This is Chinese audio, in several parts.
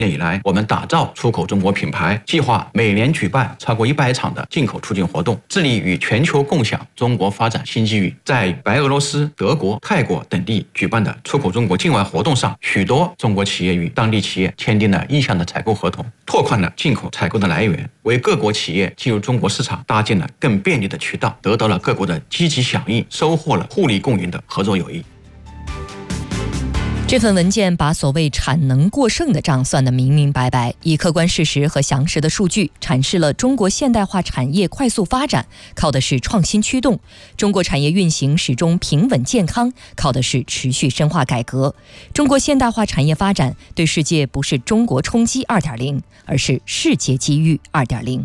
年以来，我们打造出口中国品牌，计划每年举办超过100场的进口促进活动，致力与全球共享中国发展新机遇。在白俄罗斯、德国、泰国等地举办的出口中国境外活动上，许多中国企业与当地企业签订了意向的采购合同，拓宽了进口采购的来源，为各国企业进入中国市场搭建了更便利的渠道，得到了各国的积极响应，收获了互利共赢的合作友谊。 这份文件把所谓产能过剩的账算得明明白白，以客观事实和详实的数据阐释了中国现代化产业快速发展靠的是创新驱动，中国产业运行始终平稳健康靠的是持续深化改革。中国现代化产业发展对世界不是中国冲击 2.0， 而是世界机遇 2.0。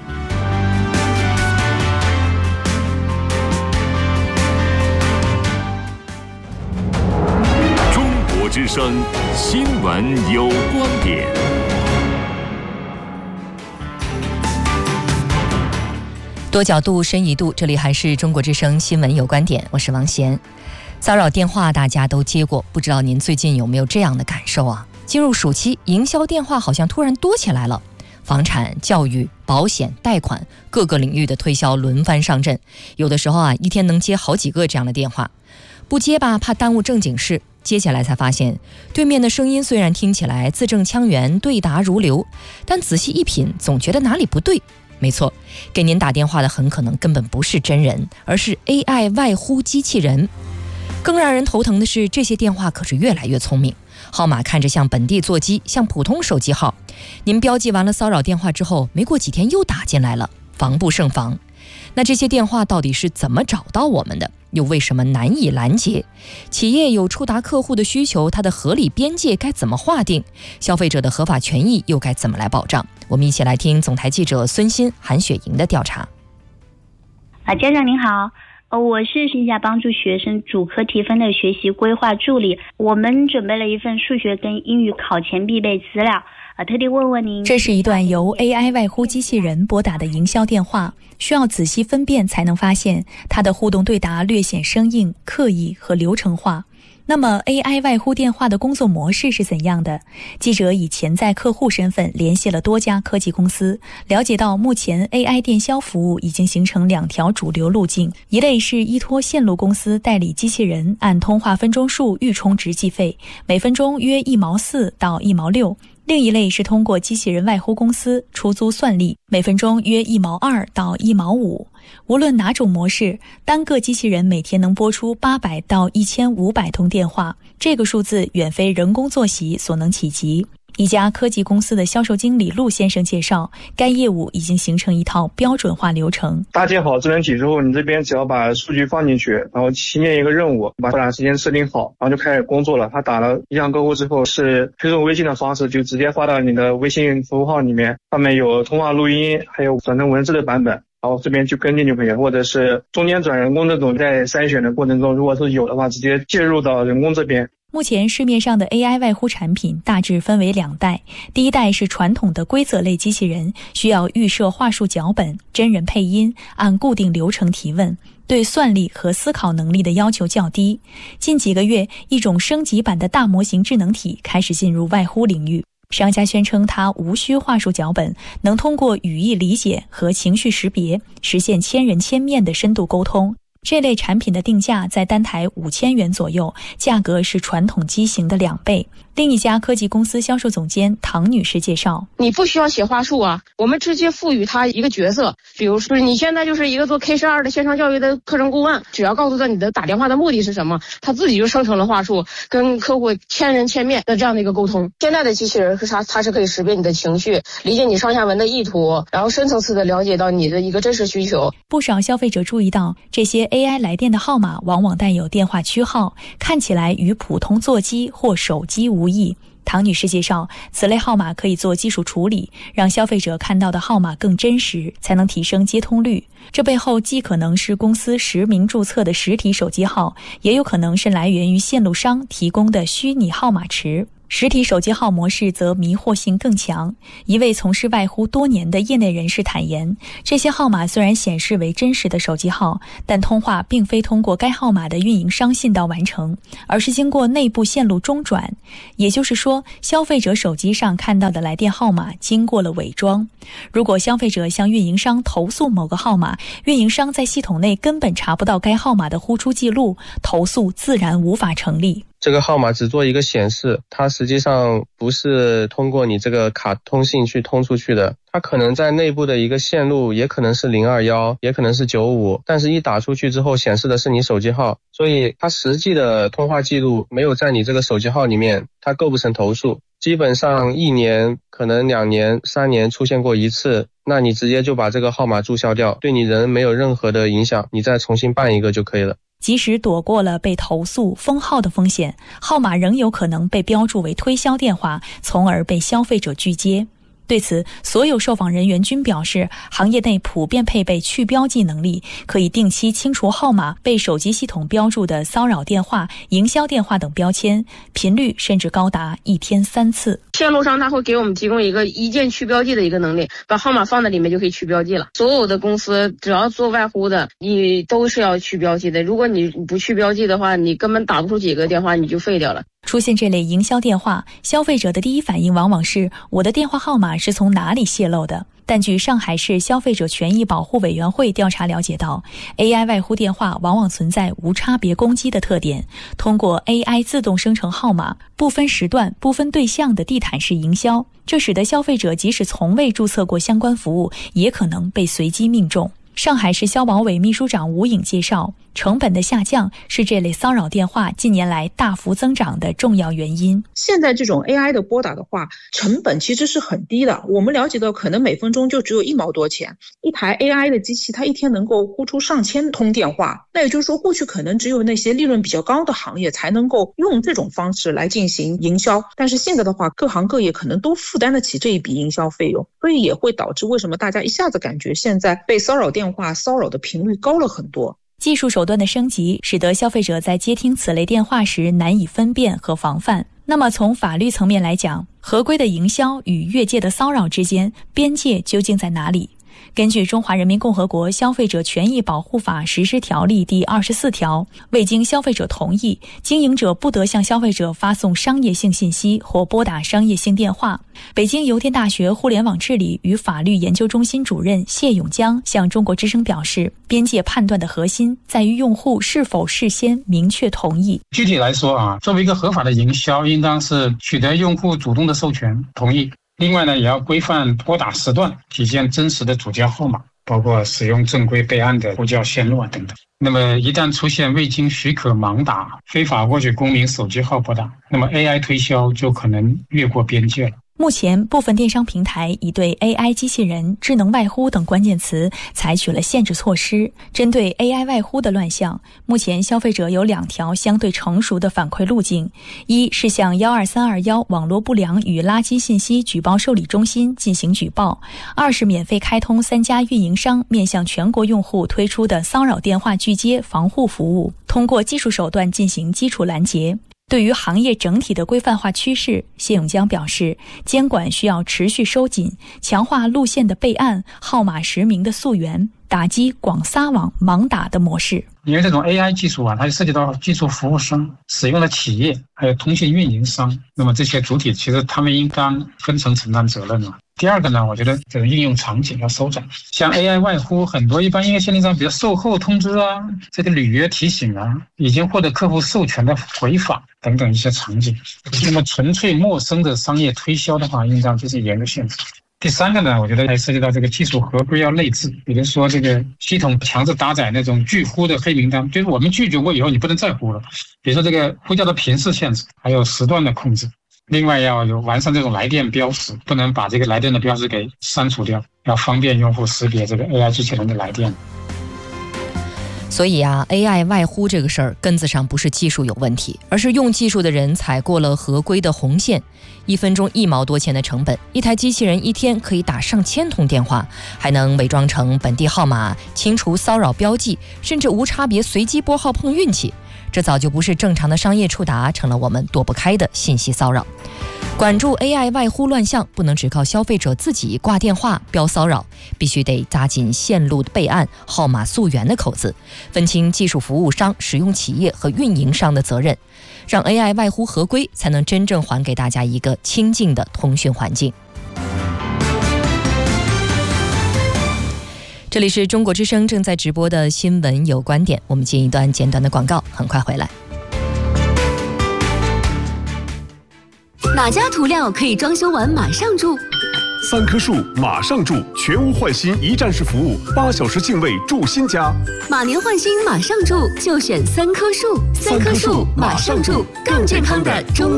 之声新闻有观点。 多角度深一度，这里还是中国之声新闻有观点，我是王贤。骚扰电话大家都接过，不知道您最近有没有这样的感受啊？进入暑期，营销电话好像突然多起来了，房产、教育、保险、贷款各个领域的推销轮番上阵，有的时候一天能接好几个这样的电话。不接吧，怕耽误正经事，接下来才发现，对面的声音虽然听起来字正腔圆、对答如流，但仔细一品，总觉得哪里不对。没错，给您打电话的很可能根本不是真人，而是 AI 外呼机器人。更让人头疼的是，这些电话可是越来越聪明，号码看着像本地座机，像普通手机号。您标记完了骚扰电话之后，没过几天又打进来了，防不胜防。那这些电话到底是怎么找到我们的？又为什么难以拦截？企业有触达客户的需求，它的合理边界该怎么划定？消费者的合法权益又该怎么来保障？我们一起来听总台记者孙鑫、韩雪莹的调查。 家长您好，我是线下帮助学生主科提分的学习规划助理，我们准备了一份数学跟英语考前必备资料，特地问问您。 这是一段由 AI 外呼机器人拨打的营销电话，需要仔细分辨才能发现它的互动对答略显生硬、刻意和流程化。那么 AI 外呼电话的工作模式是怎样的？记者以潜在客户身份联系了多家科技公司，了解到目前 AI 电销服务已经形成2条主流路径，一类是依托线路公司代理机器人，按通话分钟数预充值计费，每分钟约1毛4到1毛6。另一类是通过机器人外呼公司出租算力，每分钟约1毛2到1毛5。无论哪种模式，单个机器人每天能拨出800到1500通电话，这个数字远非人工作息所能企及。一家科技公司的销售经理陆先生介绍，该业务已经形成一套标准化流程。 搭建好智能体之后，你这边只要把数据放进去，然后新建一个任务，把拨打时间设定好，然后就开始工作了。他打了意向客户之后，是推送微信的方式，就直接发到你的微信服务号里面，上面有通话录音，还有转成文字的版本。然后这边去跟进就可以了，或者是中间转人工这种，在筛选的过程中，如果是有的话，直接介入到人工这边。 目前市面上的 AI 外呼产品大致分为2代，第一代是传统的规则类机器人，需要预设话术脚本、真人配音，按固定流程提问，对算力和思考能力的要求较低。近几个月，一种升级版的大模型智能体开始进入外呼领域。商家宣称它无需话术脚本，能通过语义理解和情绪识别，实现千人千面的深度沟通。这类产品的定价在单台5000元左右，价格是传统机型的2倍。另一家科技公司销售总监唐女士介绍， 你不需要写话术啊，我们直接赋予他一个角色，比如说你现在就是一个做 K12 的线上教育的课程顾问，只要告诉他你的打电话的目的是什么，他自己就生成了话术，跟客户千人千面的这样的一个沟通。现在的机器人是它是可以识别你的情绪，理解你上下文的意图，然后深层次的了解到你的一个真实需求。 不少消费者注意到，这些 AI 来电的号码往往带有电话区号，看起来与普通座机或手机无异。唐女士介绍，此类号码可以做技术处理，让消费者看到的号码更真实，才能提升接通率。这背后既可能是公司实名注册的实体手机号，也有可能是来源于线路商提供的虚拟号码池。 实体手机号模式则迷惑性更强。一位从事外呼多年的业内人士坦言，这些号码虽然显示为真实的手机号，但通话并非通过该号码的运营商信道完成，而是经过内部线路中转。也就是说，消费者手机上看到的来电号码经过了伪装。如果消费者向运营商投诉某个号码，运营商在系统内根本查不到该号码的呼出记录，投诉自然无法成立。 这个号码只做一个显示，它实际上不是通过你这个卡通信去通出去的，它可能在内部的一个线路，也可能是021，也可能是95，但是一打出去之后显示的是你手机号，所以它实际的通话记录没有在你这个手机号里面，它构不成投诉。基本上1年可能2年3年出现过一次，那你直接就把这个号码注销掉，对你人没有任何的影响，你再重新办一个就可以了。 即使躲过了被投诉封号的风险，号码仍有可能被标注为推销电话，从而被消费者拒接。对此，所有受访人员均表示，行业内普遍配备去标记能力，可以定期清除号码被手机系统标注的骚扰电话、营销电话等标签，频率甚至高达1天3次。 线路上他会给我们提供一键去标记的一个能力，把号码放在里面就可以去标记了。所有的公司只要做外呼的，你都是要去标记的。如果你不去标记的话，你根本打不出几个电话，你就废掉了。 出现这类营销电话，消费者的第一反应往往是我的电话号码是从哪里泄露的。但据上海市消费者权益保护委员会调查了解到， AI 外呼电话往往存在无差别攻击的特点，通过 AI 自动生成号码，不分时段、不分对象的地毯式营销，这使得消费者即使从未注册过相关服务，也可能被随机命中。上海市消保委秘书长吴颖介绍，成本的下降是这类骚扰电话近年来大幅增长的重要原因。 现在这种 AI 的拨打的话，成本其实是很低的。我们了解到，可能每分钟就只有1毛多钱。一台 AI 的机器，它一天能够呼出上千通电话。那也就是说，过去可能只有那些利润比较高的行业才能够用这种方式来进行营销。但是现在的话，各行各业可能都负担得起这一笔营销费用，所以也会导致为什么大家一下子感觉现在被骚扰电话骚扰的频率高了很多。 技术手段的升级，使得消费者在接听此类电话时难以分辨和防范。那么从法律层面来讲，合规的营销与越界的骚扰之间，边界究竟在哪里？根据《中华人民共和国消费者权益保护法实施条例》第24条，未经消费者同意，经营者不得向消费者发送商业性信息或拨打商业性电话。北京邮电大学互联网治理与法律研究中心主任谢永江向中国之声表示，边界判断的核心在于用户是否事先明确同意。 具体来说作为一个合法的营销，应当是取得用户主动的授权同意。另外呢，也要规范拨打时段，体现真实的主叫号码，包括使用正规备案的呼叫线路等等。那么一旦出现未经许可盲打、非法获取公民手机号拨打，那么 AI 推销就可能越过边界了。 目前，部分电商平台已对 AI 机器人、智能外呼等关键词采取了限制措施。针对 AI 外呼的乱象，目前消费者有2条相对成熟的反馈路径：一是向12321网络不良与垃圾信息举报受理中心进行举报；二是免费开通3家运营商面向全国用户推出的骚扰电话拒接防护服务，通过技术手段进行基础拦截。对于行业整体的规范化趋势，谢永江表示，监管需要持续收紧，强化路线的备案、号码实名的溯源，打击广撒网、盲打的模式。 因为这种 AI 技术它涉及到技术服务商、使用的企业，还有通信运营商，那么这些主体其实他们应当分层承担责任了。第二个呢，我觉得这种应用场景要收窄，像 AI 外呼很多一般应用限定上，比如售后通知这个履约提醒已经获得客户授权的回访等等一些场景。那么纯粹陌生的商业推销的话，应当就是严格限制。第三个呢，我觉得还涉及到这个技术合规要内置，比如说这个系统强制搭载那种拒呼的黑名单，就是我们拒绝过以后你不能再呼了。比如说这个呼叫的频次限制，还有时段的控制。另外要有完善这种来电标识，不能把这个来电的标识给删除掉，要方便用户识别这个 AI 机器人的来电。 所以AI 外呼这个事儿根子上不是技术有问题，而是用技术的人踩过了合规的红线。1分钟1毛多钱的成本，一台机器人一天可以打上千通电话，还能伪装成本地号码，清除骚扰标记，甚至无差别随机拨号碰运气。 这早就不是正常的商业触达，成了我们躲不开的信息骚扰。管住 AI 外呼乱象，不能只靠消费者自己挂电话标骚扰，必须得扎紧线路备案、号码溯源的口子，分清技术服务商、使用企业和运营商的责任，让 AI 外呼合规，才能真正还给大家一个清净的通讯环境。这里是中国之声正在直播的新闻有观点，我们进一段简短的广告，很快回来。 哪家涂料可以装修完马上住 ？3棵树马上住，全屋换新一站式服务，8小时净位住新家。 马年换新马上住，就选3棵树，3棵树马上住，更健康的中国。